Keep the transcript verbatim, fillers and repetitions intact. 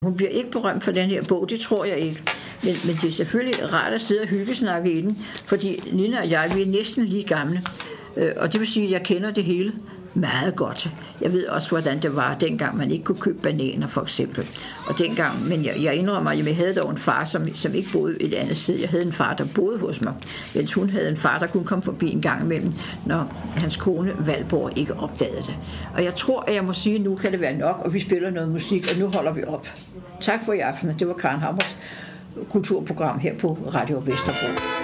Hun bliver ikke berømt for den her bog, det tror jeg ikke. Men, men det er selvfølgelig rart at sidde og hyggesnakke i den, fordi Nina og jeg, vi er næsten lige gamle. Og det vil sige, at jeg kender det hele meget godt. Jeg ved også, hvordan det var, dengang man ikke kunne købe bananer, for eksempel. Og dengang, men jeg, jeg indrømmer, at jeg havde dog en far, som, som ikke boede et andet sted. Jeg havde en far, der boede hos mig, mens hun havde en far, der kunne komme forbi en gang imellem, når hans kone Valborg ikke opdagede det. Og jeg tror, at jeg må sige, at nu kan det være nok, og vi spiller noget musik, og nu holder vi op. Tak for i aften. Det var Karen Hammers kulturprogram her på Radio Vesterbro.